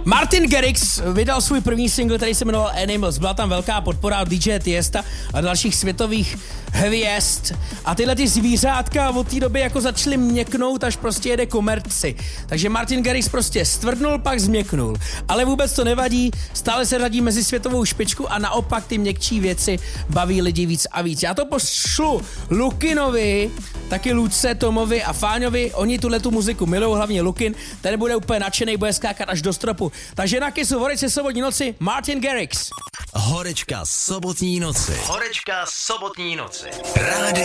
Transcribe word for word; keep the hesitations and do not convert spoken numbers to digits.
Martin Garrix vydal svůj první single, který se jmenoval Animals. Byla tam velká podpora od D J Tiesta a dalších světových heavyest. A tyhle ty zvířátka od té doby jako začaly měknout, až prostě jede komerci. Takže Martin Garrix prostě stvrdnul, pak změknul. Ale vůbec to nevadí, stále se řadí mezi světovou špičku a naopak ty měkčí věci baví lidi víc a víc. Já to pošlu Lukinovi, taky Luce, Tomovi a Fáňovi. Oni tuhle tu muziku milují, hlavně Lukin. Ten bude úplně nadšenej, bude skákat až do stropu. Takže na Kissu Horečce sobotní noci Martin Garrix. Horečka sobotní noci. Horečka sobotní noci. Rádio